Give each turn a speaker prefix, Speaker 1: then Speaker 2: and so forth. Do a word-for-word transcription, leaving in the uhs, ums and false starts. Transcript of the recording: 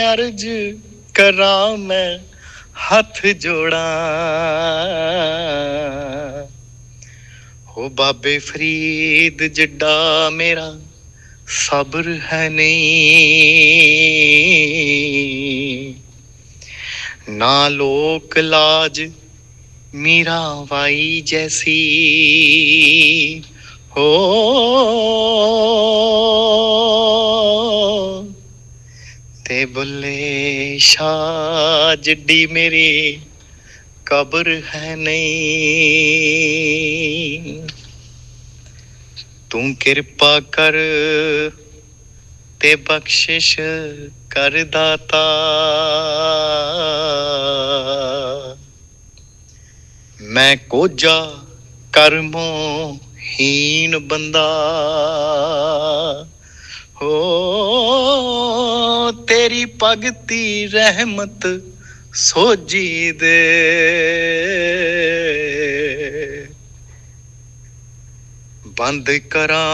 Speaker 1: अर्ज करा मैं हथ जोड़ा हो बाबे फरीद जिड्डा मेरा सब्र है नहीं ना लोक लाज मीरा वाई जैसी हो ते बुल्ले शाह जिड्डी मेरी कब्र है नहीं तू किरपा कर ते बख्शिश कर दाता मैं कोजा कर्मों हीन बंदा हो तेरी भगती रहमत सोजी दे बंद करा